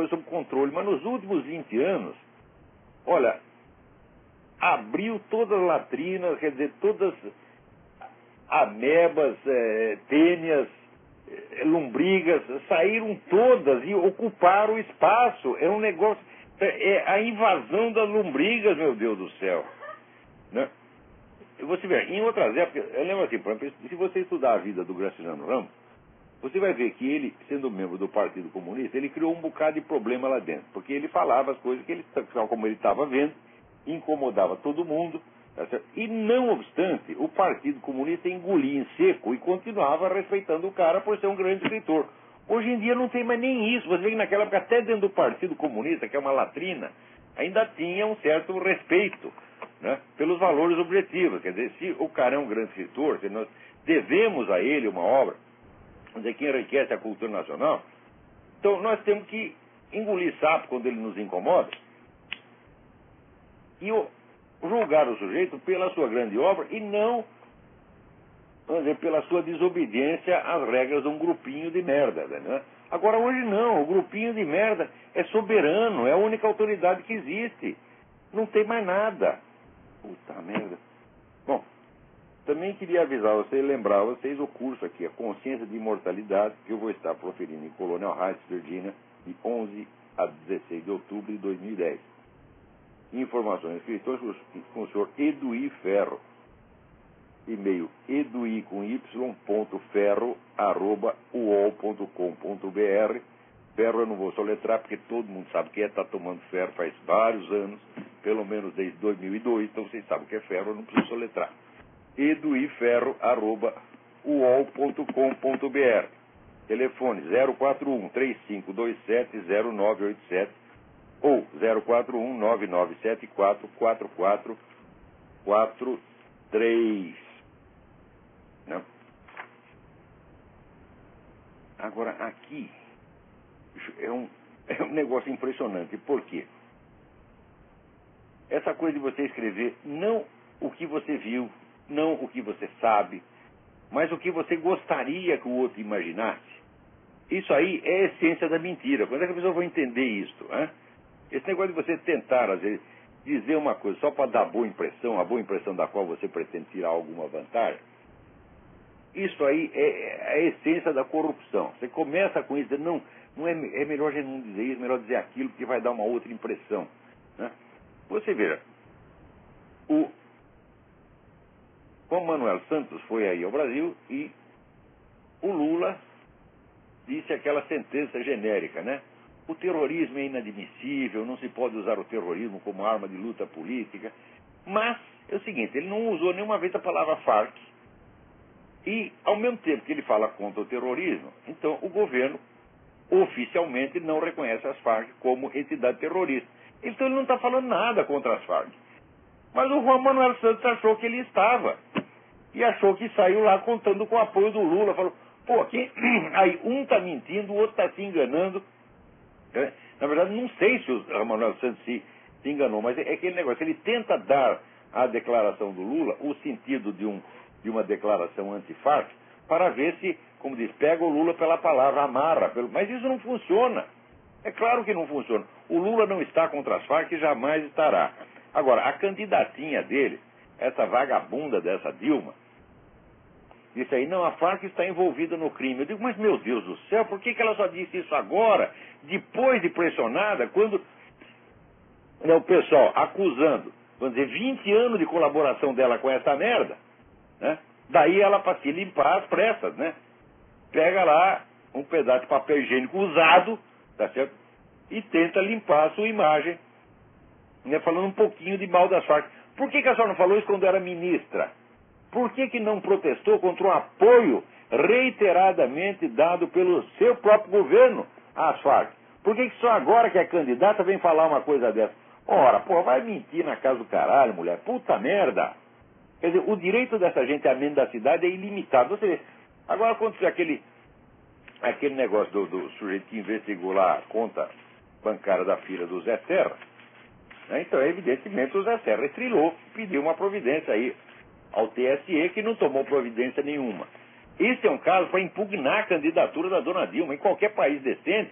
sob controle, mas nos últimos 20 anos, olha, abriu todas as latrinas, quer dizer, todas amebas, tênias, lombrigas, saíram todas e ocuparam o espaço. É um negócio, a invasão das lombrigas, meu Deus do céu, né? Você vê, em outras épocas, eu lembro assim, por exemplo, se você estudar a vida do Graciliano Ramos, você vai ver que ele, sendo membro do Partido Comunista, ele criou um bocado de problema lá dentro, porque ele falava as coisas que ele, como ele estava vendo, incomodava todo mundo, tá certo? E não obstante, o Partido Comunista engolia em seco e continuava respeitando o cara por ser um grande escritor. Hoje em dia não tem mais nem isso. Você vê que naquela época, até dentro do Partido Comunista, que é uma latrina, ainda tinha um certo respeito, né, pelos valores objetivos. Quer dizer, se o cara é um grande escritor, se nós devemos a ele uma obra, vamos dizer, que enriquece a cultura nacional, então nós temos que engolir sapo quando ele nos incomoda e julgar o sujeito pela sua grande obra e não, vamos dizer, pela sua desobediência às regras de um grupinho de merda, né? Agora, hoje não, o grupinho de merda é soberano, é a única autoridade que existe. Não tem mais nada. Puta merda. Bom, também queria avisar vocês, lembrar vocês o curso aqui, a Consciência de Imortalidade, que eu vou estar proferindo em Colonial Heights, Virgínia, de 11 a 16 de outubro de 2010. Informações escritas com o senhor Eduí Ferro. E-mail edui.ferro@uol.com.br. Ferro eu não vou soletrar porque todo mundo sabe que está tomando ferro faz vários anos, pelo menos desde 2002, então vocês sabem que é ferro, eu não preciso soletrar. eduiferro@uol.com.br. Telefone 041-3527-0987 ou 041-9974-4443. Não? Agora, aqui é um negócio impressionante. Por quê? Essa coisa de você escrever não o que você viu, não o que você sabe, mas o que você gostaria que o outro imaginasse. Isso aí é a essência da mentira. Quando é que a pessoa vai entender isso? Hein? Esse negócio de você tentar, às vezes, dizer uma coisa só para dar boa impressão, a boa impressão da qual você pretende tirar alguma vantagem, isso aí é a essência da corrupção. Você começa com isso, não é melhor a gente não dizer isso, é melhor dizer aquilo, porque vai dar uma outra impressão, né? Você veja, o Juan Manuel Santos foi aí ao Brasil e o Lula disse aquela sentença genérica, né? O terrorismo é inadmissível, não se pode usar o terrorismo como arma de luta política. Mas é o seguinte, ele não usou nenhuma vez a palavra Farc. E, ao mesmo tempo que ele fala contra o terrorismo, então o governo oficialmente não reconhece as Farc como entidade terrorista. Então ele não está falando nada contra as Farc. Mas o Juan Manuel Santos achou que ele estava. E achou que saiu lá contando com o apoio do Lula. Falou, pô, aqui, aí um está mentindo, o outro está se enganando. Na verdade, não sei se o Juan Manuel Santos se enganou, mas é aquele negócio. Ele tenta dar à declaração do Lula o sentido de uma declaração anti-Farc, para ver se, como diz, pega o Lula pela palavra, amarra. Mas isso não funciona. É claro que não funciona. O Lula não está contra as Farc e jamais estará. Agora, a candidatinha dele, essa vagabunda dessa Dilma, disse aí, não, a Farc está envolvida no crime. Eu digo, mas meu Deus do céu, por que ela só disse isso agora, depois de pressionada, quando o pessoal acusando, vamos dizer, 20 anos de colaboração dela com essa merda, né? Daí ela, para se limpar às pressas, né? Pega lá um pedaço de papel higiênico usado, tá certo? E tenta limpar a sua imagem, né? Falando um pouquinho de mal das Farc. Por que a senhora não falou isso quando era ministra? Por que não protestou contra o apoio reiteradamente dado pelo seu próprio governo às Farc? Por que só agora que é candidata vem falar uma coisa dessa? Ora, pô, vai mentir na casa do caralho, mulher. Puta merda. Quer dizer, o direito dessa gente à mendacidade é ilimitado. Você vê, agora aconteceu aquele negócio do sujeito que investigou lá a conta bancária da filha do Zé Serra, né? Então, evidentemente, o Zé Serra estrilou, pediu uma providência aí ao TSE, que não tomou providência nenhuma. Esse é um caso para impugnar a candidatura da dona Dilma. Em qualquer país decente,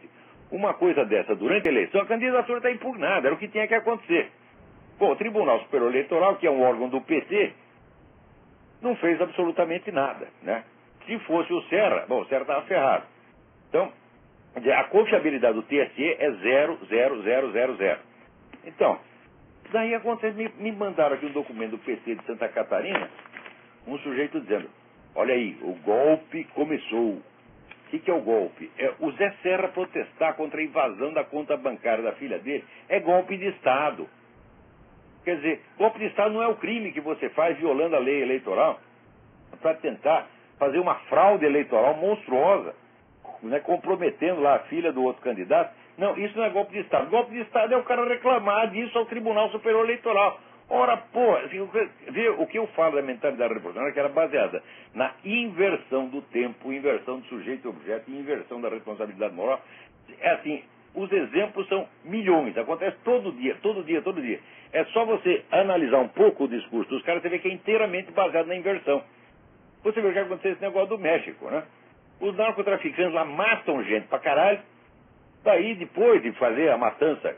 uma coisa dessa durante a eleição, a candidatura está impugnada, era o que tinha que acontecer. Bom, o Tribunal Superior Eleitoral, que é um órgão do PT, não fez absolutamente nada, né? Se fosse o Serra, bom, o Serra estava ferrado. Então, a confiabilidade do TSE é 0,0000. Então, daí acontece, me mandaram aqui um documento do PT de Santa Catarina, um sujeito dizendo, olha aí, o golpe começou. O que é o golpe? É o Zé Serra protestar contra a invasão da conta bancária da filha dele. É golpe de Estado. Quer dizer, golpe de Estado não é o crime que você faz violando a lei eleitoral para tentar fazer uma fraude eleitoral monstruosa, né, comprometendo lá a filha do outro candidato. Não, isso não é golpe de Estado. Golpe de Estado é o cara reclamar disso ao Tribunal Superior Eleitoral. Ora, pô, vê o que eu falo da mentalidade revolucionária, que era baseada na inversão do tempo, inversão do sujeito e objeto, e inversão da responsabilidade moral. É assim, os exemplos são milhões, acontece todo dia, todo dia, todo dia. É só você analisar um pouco o discurso dos caras, você vê que é inteiramente baseado na inversão. Você vê o que aconteceu esse negócio do México, né? Os narcotraficantes lá matam gente pra caralho, daí depois de fazer a matança,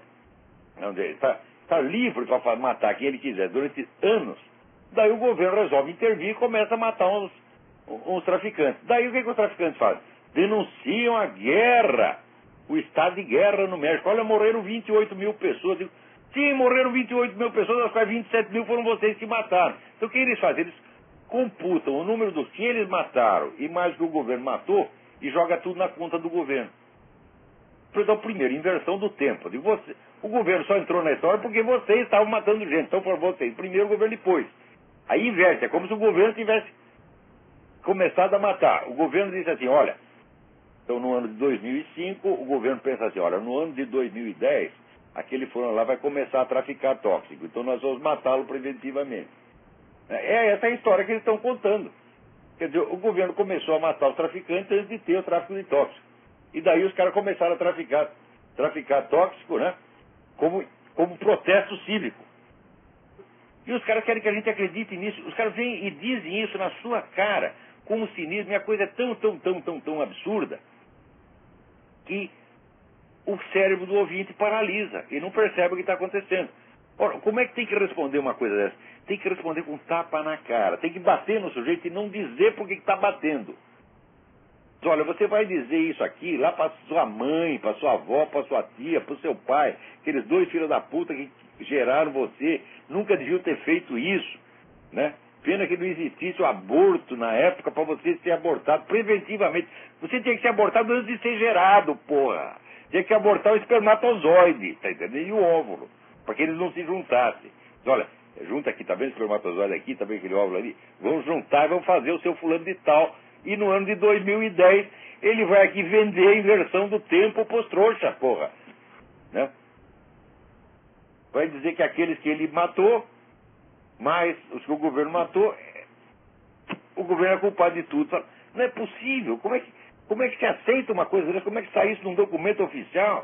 está livre para matar quem ele quiser durante anos, daí o governo resolve intervir e começa a matar uns traficantes. Daí o que os traficantes fazem? Denunciam a guerra, o estado de guerra no México. Olha, morreram 28 mil pessoas. Digo, sim, morreram 28 mil pessoas, das quais 27 mil foram vocês que mataram. Então o que eles fazem? Eles computam o número dos que eles mataram e mais que o governo matou e joga tudo na conta do governo. Então, primeiro, inversão do tempo. O governo só entrou na história porque vocês estavam matando gente. Então, por vocês, primeiro o governo depois. Aí inverte, é como se o governo tivesse começado a matar. O governo disse assim, olha, então no ano de 2005, o governo pensa assim, olha, no ano de 2010, aquele fulano lá vai começar a traficar tóxico, então nós vamos matá-lo preventivamente. É essa a história que eles estão contando. Quer dizer, o governo começou a matar os traficantes antes de ter o tráfico de tóxico. E daí os caras começaram a traficar tóxico, né? Como protesto cívico. E os caras querem que a gente acredite nisso. Os caras vêm e dizem isso na sua cara, com um cinismo, e a coisa é tão absurda, que o cérebro do ouvinte paralisa e não percebe o que está acontecendo. Ora, como é que tem que responder uma coisa dessa? Tem que responder com tapa na cara. Tem que bater no sujeito e não dizer por que está batendo. Olha, você vai dizer isso aqui lá para sua mãe, para sua avó, para sua tia, para o seu pai, aqueles dois filhos da puta que geraram você, nunca deviam ter feito isso, né? Pena que não existisse o aborto na época para você ser abortado preventivamente. Você tinha que ser abortado antes de ser gerado, porra. Tinha que abortar o espermatozoide, tá entendendo? E o óvulo, para que eles não se juntassem. Olha, junta aqui, tá vendo o espermatozoide aqui, tá vendo aquele óvulo ali? Vamos juntar e vamos fazer o seu fulano de tal. E no ano de 2010, ele vai aqui vender a inversão do tempo pros trouxa, porra. Né? Vai dizer que aqueles que ele matou, mais os que o governo matou, o governo é culpado de tudo. Não é possível. Como é que se aceita uma coisa dessa? Como é que sai isso num documento oficial?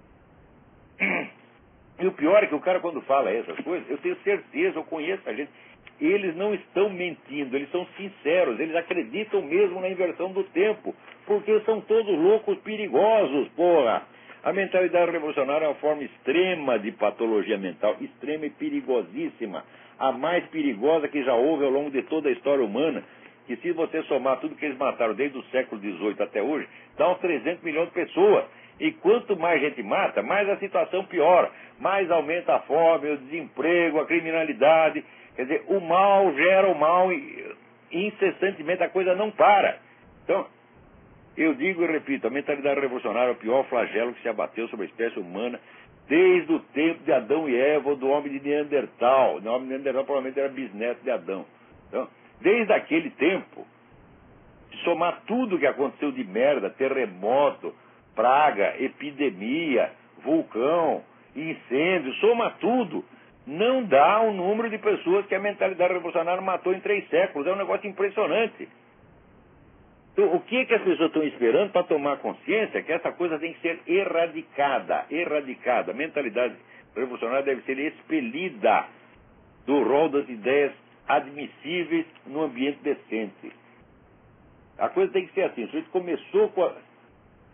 E o pior é que o cara, quando fala essas coisas, eu tenho certeza, eu conheço a gente, eles não estão mentindo, eles são sinceros, eles acreditam mesmo na inversão do tempo, porque são todos loucos perigosos, porra. A mentalidade revolucionária é uma forma extrema de patologia mental, extrema e perigosíssima, a mais perigosa que já houve ao longo de toda a história humana, que se você somar tudo que eles mataram desde o século XVIII até hoje, dá uns 300 milhões de pessoas. E quanto mais gente mata, mais a situação piora, mais aumenta a fome, o desemprego, a criminalidade. Quer dizer, o mal gera o mal e incessantemente a coisa não para. Então, eu digo e repito, a mentalidade revolucionária é o pior flagelo que se abateu sobre a espécie humana desde o tempo de Adão e Eva, ou do homem de Neandertal. O homem de Neandertal provavelmente era bisneto de Adão. Então, desde aquele tempo, se somar tudo que aconteceu de merda, terremoto, praga, epidemia, vulcão, incêndio, soma tudo, não dá o número de pessoas que a mentalidade revolucionária matou em 3 séculos. É um negócio impressionante. Então, o que as pessoas estão esperando para tomar consciência? Que essa coisa tem que ser erradicada. A mentalidade revolucionária deve ser expelida do rol das ideias admissíveis no ambiente decente. A coisa tem que ser assim. O sujeito começou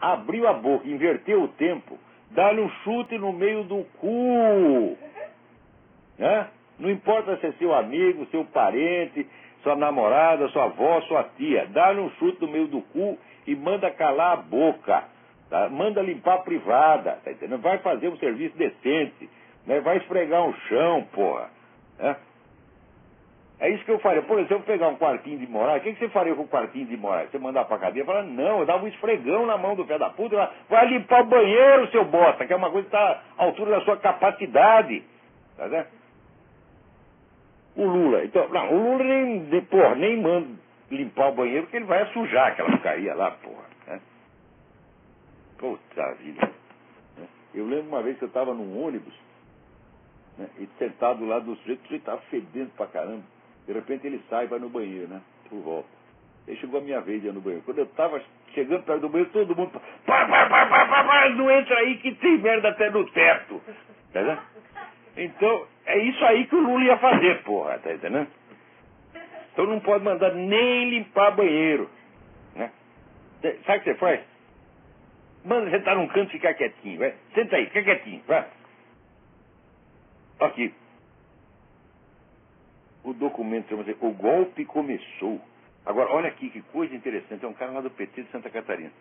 abriu a boca, inverteu o tempo, dá-lhe um chute no meio do cu. Né? Não importa se é seu amigo, seu parente, sua namorada, sua avó, sua tia. Dá-lhe um chute no meio do cu e manda calar a boca. Tá? Manda limpar a privada. Tá entendendo? Vai fazer um serviço decente. Né? Vai esfregar um chão, porra. Né? É isso que eu faria. Por exemplo, pegar um quartinho de Moraes, o que você faria com o quartinho de Moraes? Você mandar pra cadeia? Falar, não, eu dava um esfregão na mão do pé da puta, vai limpar o banheiro, seu bosta, que é uma coisa que está à altura da sua capacidade. Tá certo? O Lula, então, não, o Lula nem manda limpar o banheiro, porque ele vai sujar aquela porcaria lá, porra. Né? Puta vida. Né? Eu lembro uma vez que eu estava num ônibus, né, e sentado do lado do sujeito, o sujeito estava fedendo pra caramba. De repente ele sai e vai no banheiro, né? Por volta. Aí chegou a minha vez de ir no banheiro. Quando eu estava chegando perto do banheiro, todo mundo... não entra aí que tem merda até no teto. Tá vendo? Então, é isso aí que o Lula ia fazer, porra. Tá entendendo? Então não pode mandar nem limpar banheiro. Né? Sabe o que você faz? Manda sentar num canto e ficar quietinho. Vai. Senta aí, fica quietinho. Vai. Aqui. O documento chama-se O Golpe Começou. Agora, olha aqui que coisa interessante. É um cara lá do PT de Santa Catarina.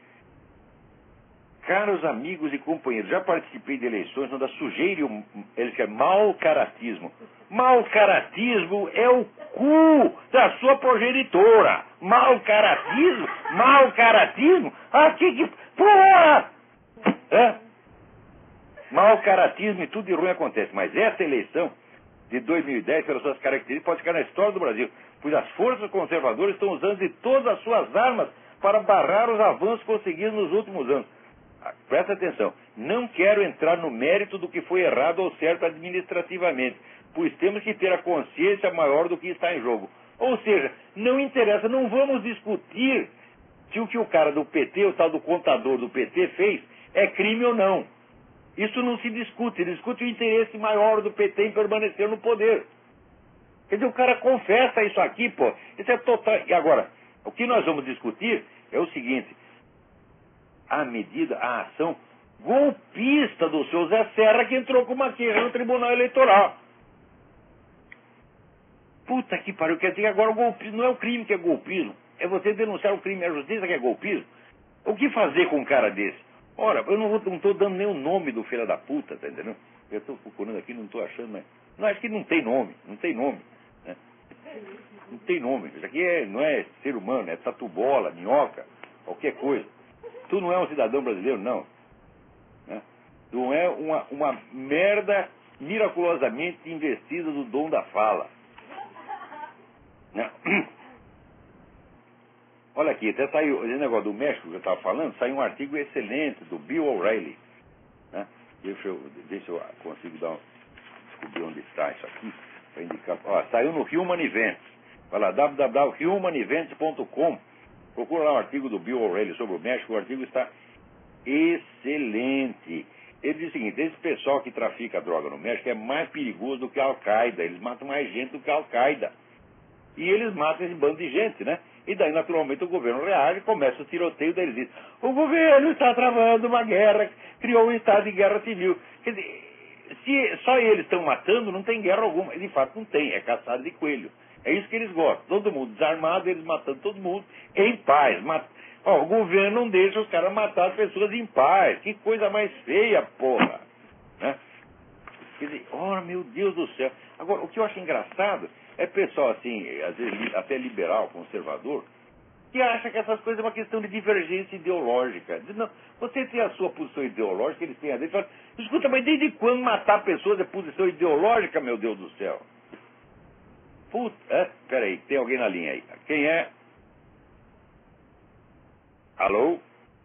Caros amigos e companheiros, já participei de eleições onde a sujeira e ele quer mal-caratismo. Mal-caratismo é o cu da sua progenitora. Mal-caratismo? Mal-caratismo? Aqui que... Porra! É? Mal-caratismo e tudo de ruim acontece. Mas essa eleição de 2010, pelas suas características, pode ficar na história do Brasil, pois as forças conservadoras estão usando de todas as suas armas para barrar os avanços conseguidos nos últimos anos. Presta atenção, não quero entrar no mérito do que foi errado ou certo administrativamente, pois temos que ter a consciência maior do que está em jogo. Ou seja, não interessa, não vamos discutir se o que o cara do PT, o tal do contador do PT fez, é crime ou não. Isso não se discute, ele discute o interesse maior do PT em permanecer no poder. Quer dizer, o cara confessa isso aqui, pô. Isso é total... E agora, o que nós vamos discutir é o seguinte: a medida, a ação golpista do seu Zé Serra, que entrou com uma queixa no Tribunal Eleitoral. Puta que pariu, quer dizer que agora o golpismo não é o crime que é golpismo, é você denunciar o crime e a justiça que é golpismo. O que fazer com um cara desse? Ora, eu não estou dando nem o nome do filho da puta, tá entendendo? Eu estou procurando aqui, não estou achando, mas... Não, acho que não tem nome, não tem nome. Né? Não tem nome, isso aqui não é ser humano, é tatu-bola, minhoca, qualquer coisa. Tu não é um cidadão brasileiro, não. Né? Tu é uma merda miraculosamente investida do dom da fala. Né? Olha aqui, até saiu, esse negócio do México que eu estava falando, saiu um artigo excelente do Bill O'Reilly. Né? Deixa eu consigo descobrir onde está isso aqui, para indicar. Ó, saiu no Human Events. Vai lá, www.humanevents.com. Procura lá um artigo do Bill O'Reilly sobre o México, o artigo está excelente. Ele diz o seguinte: esse pessoal que trafica droga no México é mais perigoso do que a Al-Qaeda, eles matam mais gente do que a Al-Qaeda. E eles matam esse bando de gente, né? E daí, naturalmente, o governo reage e começa o tiroteio, daí eles dizem: o governo está travando uma guerra, criou um estado de guerra civil. Quer dizer, se só eles estão matando, não tem guerra alguma. E de fato não tem, é caçada de coelho. É isso que eles gostam. Todo mundo desarmado, eles matando todo mundo em paz. Ó, o governo não deixa os caras matar as pessoas em paz. Que coisa mais feia, porra. Né? Quer dizer, oh, meu Deus do céu. Agora, o que eu acho engraçado é pessoal assim, às vezes até liberal, conservador, que acha que essas coisas é uma questão de divergência ideológica. Diz, não, você tem a sua posição ideológica, eles têm a deles. Fala, escuta, mas desde quando matar pessoas é posição ideológica, meu Deus do céu? Puta, peraí, tem alguém na linha aí. Quem é? Alô?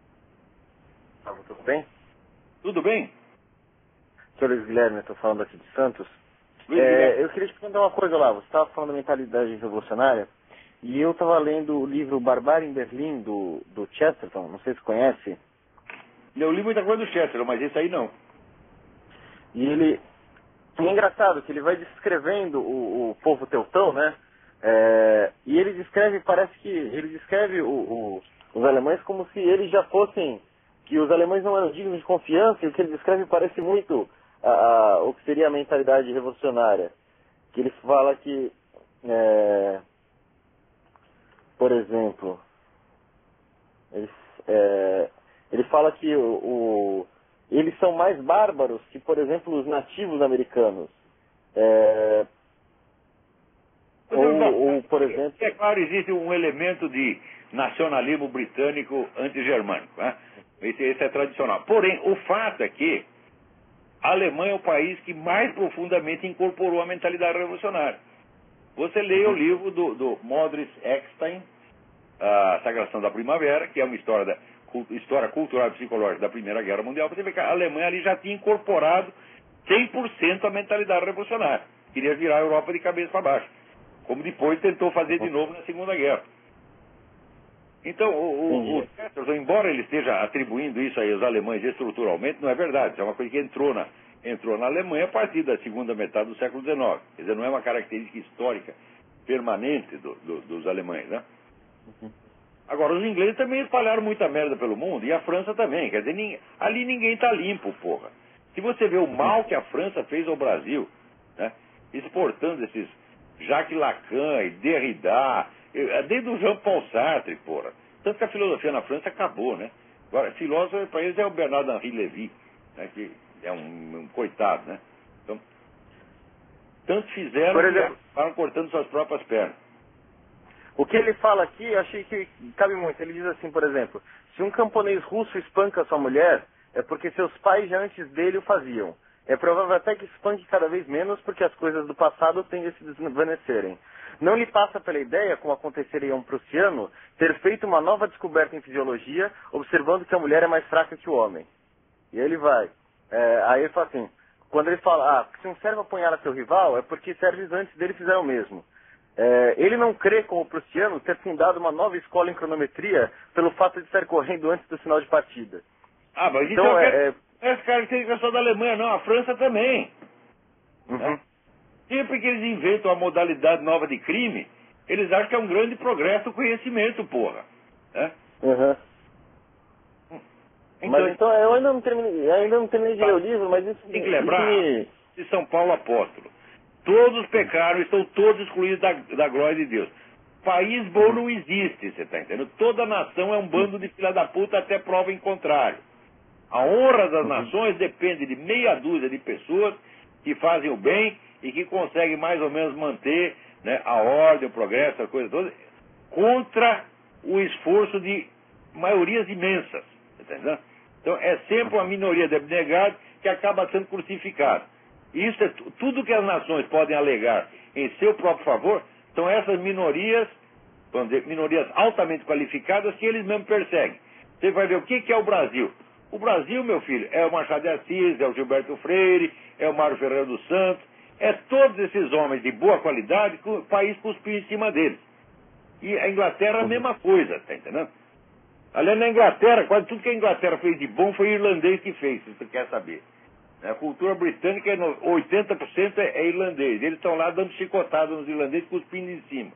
Tudo bem? Tudo bem? Sou Luiz Guilherme, estou falando aqui de Santos. Guilherme. Eu queria te perguntar uma coisa lá. Você estava falando da mentalidade revolucionária e eu estava lendo o livro Barbárie em Berlim, do Chesterton, não sei se conhece. Eu li muita coisa do Chesterton, mas esse aí não. E ele... É engraçado que ele vai descrevendo o povo teutão, né? E ele descreve, parece que ele descreve os alemães como se eles já fossem que os alemães não eram dignos de confiança, e o que ele descreve parece muito o que seria a mentalidade revolucionária. Que ele fala que, por exemplo, ele fala que eles são mais bárbaros que, por exemplo, os nativos americanos. Ou, por exemplo... É claro, existe um elemento de nacionalismo britânico anti-germânico, né? Esse é tradicional. Porém, o fato é que a Alemanha é o país que mais profundamente incorporou a mentalidade revolucionária. Você lê o livro do Modris Eckstein, A Sagração da Primavera, que é uma história cultural e psicológica da Primeira Guerra Mundial. Você vê que a Alemanha ali já tinha incorporado 100% a mentalidade revolucionária. Queria virar a Europa de cabeça para baixo, como depois tentou fazer de novo na Segunda Guerra. Então, o Chesterton, embora ele esteja atribuindo isso aí aos alemães estruturalmente, não é verdade. Isso é uma coisa que entrou na Alemanha a partir da segunda metade do século XIX. Quer dizer, não é uma característica histórica permanente dos alemães, né? Agora, os ingleses também espalharam muita merda pelo mundo, e a França também. Quer dizer, ali ninguém está limpo, porra. Se você vê o mal que a França fez ao Brasil, né, exportando esses Jacques Lacan e Derrida, desde o Jean-Paul Sartre, porra. Tanto que a filosofia na França acabou, né? Agora, filósofo para eles é o Bernard-Henri Lévy, né, que é um coitado, né? Então, tanto fizeram que acabaram cortando suas próprias pernas. O que ele fala aqui, eu achei que cabe muito. Ele diz assim, por exemplo, se um camponês russo espanca sua mulher, é porque seus pais já antes dele o faziam. É provável até que espanque cada vez menos, porque as coisas do passado tendem a se desvanecerem. Não lhe passa pela ideia, como aconteceria a um prussiano, ter feito uma nova descoberta em fisiologia, observando que a mulher é mais fraca que o homem. E aí ele vai. Aí ele fala assim, quando ele fala, se um servo apunhala seu rival, é porque servos antes dele fizeram o mesmo. Ele não crê, como o prussiano, ter fundado uma nova escola em cronometria pelo fato de estar correndo antes do final de partida. Mas então essa característica só da Alemanha, não, a França também. Né? Sempre que eles inventam a modalidade nova de crime, eles acham que é um grande progresso o conhecimento, porra. Né? Mas então, eu ainda não terminei de ler o livro, mas isso... Tem que lembrar de São Paulo Apóstolo. Todos pecaram, estão todos excluídos da glória de Deus. País bom não existe, você está entendendo? Toda nação é um bando de filha da puta até prova em contrário. A honra das nações depende de meia dúzia de pessoas que fazem o bem e que conseguem mais ou menos manter, né, a ordem, o progresso, a coisa toda, contra o esforço de maiorias imensas. Entendeu? Então é sempre uma minoria de abnegados que acaba sendo crucificada. Isso é tudo que as nações podem alegar em seu próprio favor, são essas minorias, vamos dizer, minorias altamente qualificadas que eles mesmos perseguem. Você vai ver o que é o Brasil. O Brasil, meu filho, é o Machado de Assis, é o Gilberto Freire, é o Mário Ferreira dos Santos, é todos esses homens de boa qualidade que o país cuspiu em cima deles. E a Inglaterra é a mesma coisa, tá entendendo? Aliás, na Inglaterra, quase tudo que a Inglaterra fez de bom foi o irlandês que fez, se você quer saber. A cultura britânica, 80% é irlandês. Eles estão lá dando chicotada nos irlandeses, cuspindo em cima.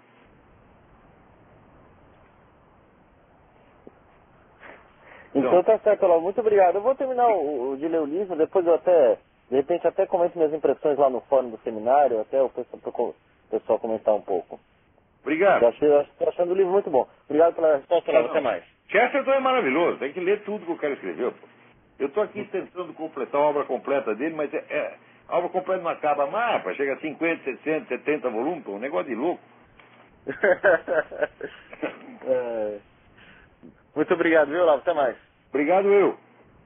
Então tá certo, Olavo. Muito obrigado. Eu vou terminar de ler o livro, depois eu de repente até comento minhas impressões lá no fórum do seminário, até o pessoal comentar um pouco. Obrigado. Estou achando o livro muito bom. Obrigado pela resposta, Olavo. Até mais. Chesterton é maravilhoso, tem que ler tudo que o cara escreveu. Pô. Eu estou aqui tentando completar a obra completa dele, mas a obra completa não acaba mais, chega a 50, 60, 70 volumes, pô, um negócio de louco. Muito obrigado, viu, Olavo? Até mais. Obrigado, eu.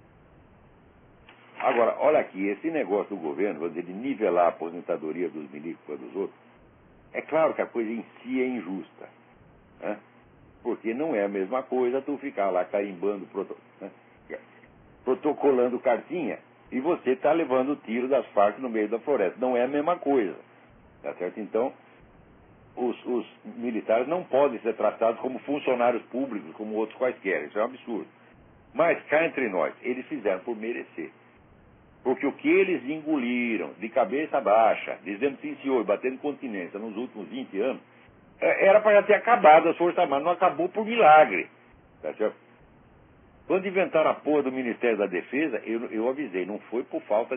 Agora, olha aqui, esse negócio do governo, vou dizer, de nivelar a aposentadoria dos milicos com a dos outros, é claro que a coisa em si é injusta, né? Porque não é a mesma coisa tu ficar lá carimbando, né? Protocolando cartinha e você está levando o tiro das Farc no meio da floresta. Não é a mesma coisa. Tá certo? Então, os militares não podem ser tratados como funcionários públicos, como outros quaisquer. Isso é um absurdo. Mas, cá entre nós, eles fizeram por merecer. Porque o que eles engoliram de cabeça baixa, dizendo sim senhor, batendo continência nos últimos 20 anos, era para já ter acabado as Forças Armadas. Não acabou por milagre. Tá certo? Quando inventaram a porra do Ministério da Defesa, eu avisei, não foi por falta